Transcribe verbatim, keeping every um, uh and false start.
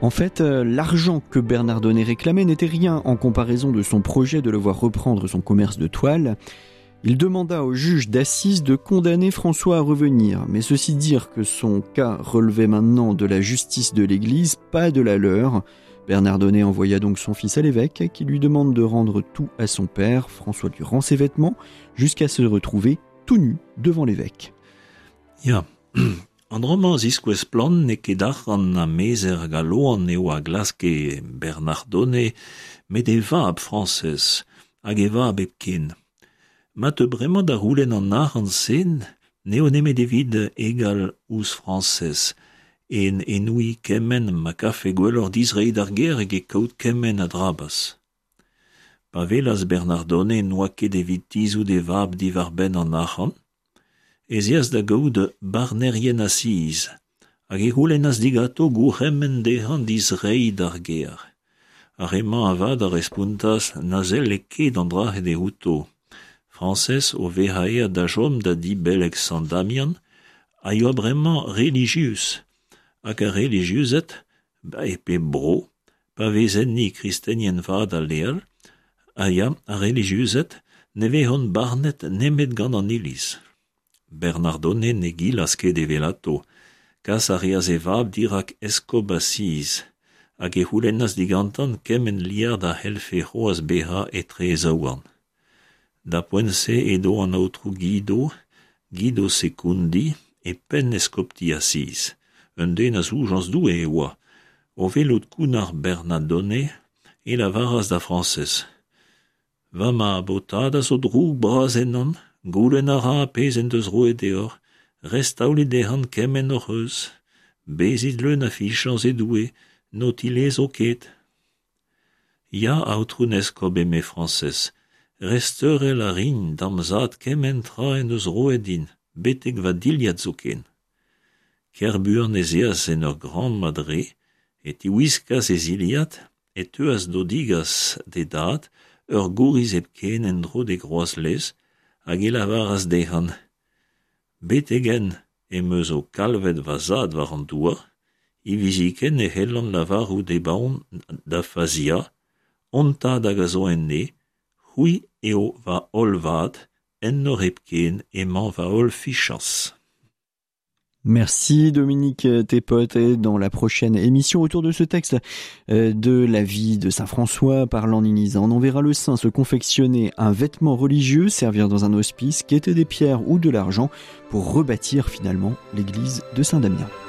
En fait, euh, l'argent que Bernardone réclamait n'était rien en comparaison de son projet de le voir reprendre son commerce de toile. Il demanda au juge d'assises de condamner François à revenir, mais ceci dire que son cas relevait maintenant de la justice de l'Église, pas de la leur. Bernardone envoya donc son fils à l'évêque, qui lui demande de rendre tout à son père. François lui rend ses vêtements, jusqu'à se retrouver tout nu devant l'évêque. Ja, an roman zisquez plan ne kedach an na mezer galoan eo a glaske Bernardone, met e vab Frances, hag e vab epken. Ma te bremañ da roulenn an ar an sen, neo nemet evit egal ouz Frances, en enoui kemen ma kafe gwellor dizreid ar ger eg e kaout kemen a drabas. Pa velas Bernardone noa ket evit tizout e vab divar ben an arc'han, ezias da gaout barnerien asiz, hag e roulenn as digato gouremmen dehan dizreid ar ger. Ar emañ avad ar espuntas nazel e ket an dra e houto. Frances o vehaer da jom da di beleg San Damian, a yo bremañ religius, hag a religiuset, ba e pe bro, pa vezen ni kristenien vad a leal, a ya a religiuset ne vehon barnet nemet gant an iliz. Bernardone ne gilas ket e velato, kas a reaz e vab dirak eskob asiz, hag e c'houlennas digantan kemen liard a helfe c'hoaz beha etre e zaouan. Da poense edo an aotrou Guido, Guido Secundi, e pen eskopti asiz. Un den a soujans dou e oa. O velot koun ar Bernardone, e la varas da Frances. Va ma botad a zo droug braz enan, goulenn a ra a pez en deus roe deor, restaoulet dehan kemen hor eus, bezit leun a fichans e doue, notilez o ket. Ya aotrou neskob eme Frances, restere la rin damzad kemen tra en eus roe din, betek va diliad zo ken. Kerbuan ezeas en ur grand madre, et i whiskas ez iliad, et eus dodigas de dad, ur gouriz epken en dro de groaz lez, hag e lavaras dehan. Betegen em eus o kalvet va zad war an doua, i viziken e hellan lavarou de baon da fazia, onta da gazo en ne, hui eo va olvad, en nor epken emañ va ol fichas. Merci Dominique Tepote. Et dans la prochaine émission autour de ce texte euh, de la vie de Saint François par Laninisan, on verra le saint se confectionner un vêtement religieux, servir dans un hospice, quêter des pierres ou de l'argent pour rebâtir finalement l'église de Saint-Damien.